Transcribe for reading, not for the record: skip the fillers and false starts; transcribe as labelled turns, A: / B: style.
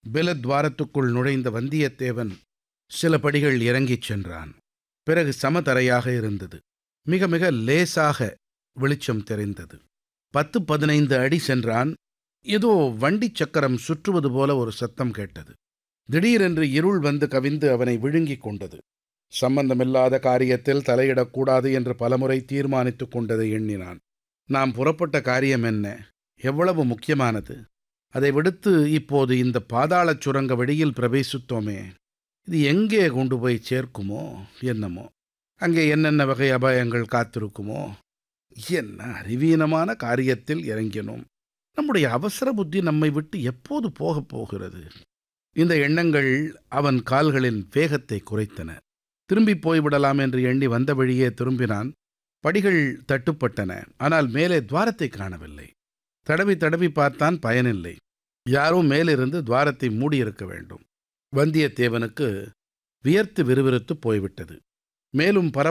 A: பிலத்வாரத்துக்குள் நுழைந்த வந்தியத்தேவன் சில படிகள் இறங்கிச் சென்றான். பிறகு சமதரையாக இருந்தது. மிக மிக லேசாக வெளிச்சம் தெரிந்தது. 10-15 அடி சென்றான். ஏதோ வண்டிச் சக்கரம் சுற்றுவது போல ஒரு சத்தம் கேட்டது. திடீரென்று இருள் வந்து கவிந்து அவனை விழுங்கிக் கொண்டது. சம்பந்தமில்லாத காரியத்தில் தலையிடக்கூடாது என்று பலமுறை தீர்மானித்துக் கொண்டதை எண்ணினான். நாம் புறப்பட்ட காரியம் என்ன? எவ்வளவு முக்கியமானது! அதை விடுத்து இப்போது இந்த பாதாளச் சுரங்க வழியில் பிரவேசித்தோமே, இது எங்கே கொண்டு போய் சேர்க்குமோ என்னமோ? அங்கே என்னென்ன வகை அபாயங்கள் காத்திருக்குமோ? என்ன அறிவீனமான காரியத்தில் இறங்கினோம்! நம்முடைய அவசர புத்தி நம்மை விட்டு எப்போது போகப் போகிறது? இந்த எண்ணங்கள் அவன் கால்களின் வேகத்தை குறைத்தன. திரும்பி போய்விடலாம் என்று எண்ணி வந்த வழியே திரும்பினான். படிகள் தட்டுப்பட்டன. ஆனால் மேலே துவாரத்தை காணவில்லை. தடவி தடவி பார்த்தான், பயனில்லை. யாரோ மேலிருந்து துவாரத்தை மூடியிருக்க வேண்டும். வந்தியத்தேவனுக்கு வியர்த்து விறுவிறுத்து போய்விட்டது. மேலும்